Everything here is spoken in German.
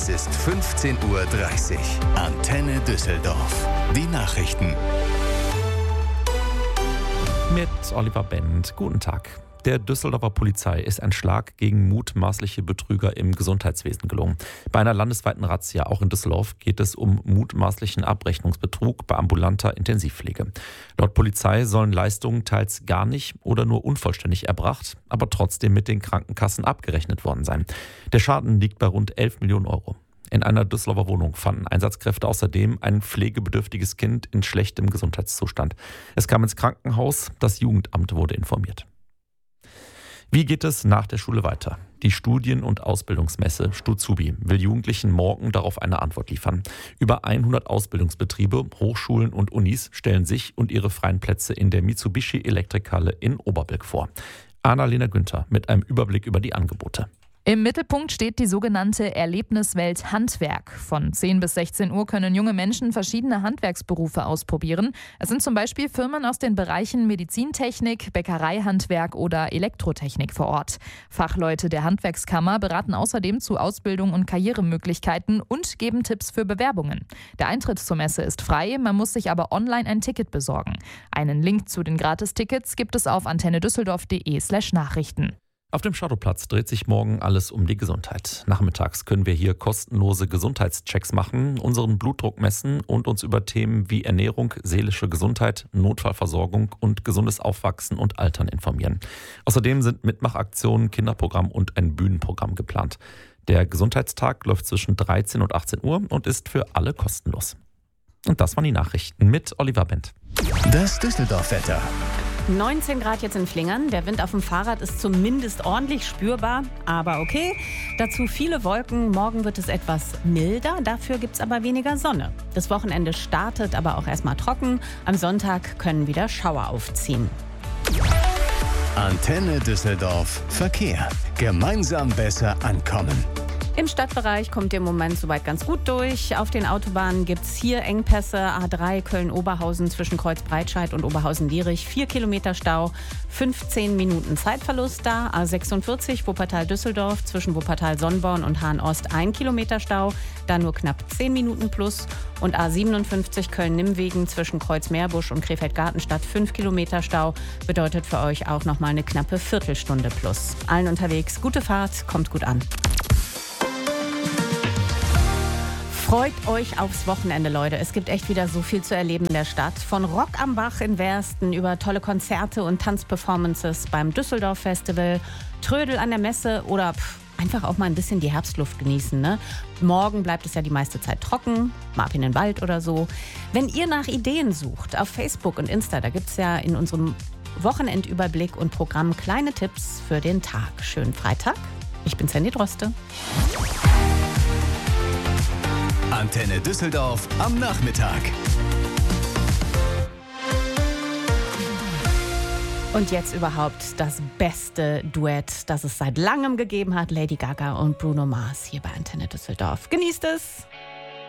Es ist 15:30 Uhr. Antenne Düsseldorf. Die Nachrichten. Mit Oliver Bend. Guten Tag. Der Düsseldorfer Polizei ist ein Schlag gegen mutmaßliche Betrüger im Gesundheitswesen gelungen. Bei einer landesweiten Razzia, auch in Düsseldorf, geht es um mutmaßlichen Abrechnungsbetrug bei ambulanter Intensivpflege. Laut Polizei sollen Leistungen teils gar nicht oder nur unvollständig erbracht, aber trotzdem mit den Krankenkassen abgerechnet worden sein. Der Schaden liegt bei rund 11 Millionen Euro. In einer Düsseldorfer Wohnung fanden Einsatzkräfte außerdem ein pflegebedürftiges Kind in schlechtem Gesundheitszustand. Es kam ins Krankenhaus, das Jugendamt wurde informiert. Wie geht es nach der Schule weiter? Die Studien- und Ausbildungsmesse Stuzubi will Jugendlichen morgen darauf eine Antwort liefern. Über 100 Ausbildungsbetriebe, Hochschulen und Unis stellen sich und ihre freien Plätze in der Mitsubishi Elektrikhalle in Oberbilk vor. Annalena Günther mit einem Überblick über die Angebote. Im Mittelpunkt steht die sogenannte Erlebniswelt Handwerk. Von 10 bis 16 Uhr können junge Menschen verschiedene Handwerksberufe ausprobieren. Es sind zum Beispiel Firmen aus den Bereichen Medizintechnik, Bäckereihandwerk oder Elektrotechnik vor Ort. Fachleute der Handwerkskammer beraten außerdem zu Ausbildung und Karrieremöglichkeiten und geben Tipps für Bewerbungen. Der Eintritt zur Messe ist frei, man muss sich aber online ein Ticket besorgen. Einen Link zu den Gratistickets gibt es auf antennedüsseldorf.de/Nachrichten. Auf dem Shadowplatz dreht sich morgen alles um die Gesundheit. Nachmittags können wir hier kostenlose Gesundheitschecks machen, unseren Blutdruck messen und uns über Themen wie Ernährung, seelische Gesundheit, Notfallversorgung und gesundes Aufwachsen und Altern informieren. Außerdem sind Mitmachaktionen, Kinderprogramm und ein Bühnenprogramm geplant. Der Gesundheitstag läuft zwischen 13 und 18 Uhr und ist für alle kostenlos. Und das waren die Nachrichten mit Oliver Bend. Das Düsseldorf-Wetter. 19 Grad jetzt in Flingern. Der Wind auf dem Fahrrad ist zumindest ordentlich spürbar, aber okay. Dazu viele Wolken. Morgen wird es etwas milder, dafür gibt es aber weniger Sonne. Das Wochenende startet aber auch erstmal trocken. Am Sonntag können wieder Schauer aufziehen. Antenne Düsseldorf. Verkehr. Gemeinsam besser ankommen. Im Stadtbereich kommt ihr im Moment soweit ganz gut durch. Auf den Autobahnen gibt es hier Engpässe. A3 Köln-Oberhausen zwischen Kreuz-Breitscheid und Oberhausen-Lierich. 4 Kilometer Stau, 15 Minuten Zeitverlust da. A46 Wuppertal-Düsseldorf zwischen Wuppertal-Sonnborn und Hahn-Ost 1 Kilometer Stau. Da nur knapp 10 Minuten plus. Und A57 Köln-Nimmwegen zwischen Kreuz-Meerbusch und Krefeld-Gartenstadt 5 Kilometer Stau. Bedeutet für euch auch nochmal eine knappe Viertelstunde plus. Allen unterwegs gute Fahrt, kommt gut an. Freut euch aufs Wochenende, Leute. Es gibt echt wieder so viel zu erleben in der Stadt. Von Rock am Bach in Wersten über tolle Konzerte und Tanzperformances beim Düsseldorf Festival, Trödel an der Messe oder einfach auch mal ein bisschen die Herbstluft genießen. Ne? Morgen bleibt es ja die meiste Zeit trocken, mal ab in den Wald oder so. Wenn ihr nach Ideen sucht, auf Facebook und Insta, da gibt es ja in unserem Wochenendüberblick und Programm kleine Tipps für den Tag. Schönen Freitag. Ich bin Sandy Droste. Antenne Düsseldorf am Nachmittag. Und jetzt überhaupt das beste Duett, das es seit langem gegeben hat. Lady Gaga und Bruno Mars hier bei Antenne Düsseldorf. Genießt es!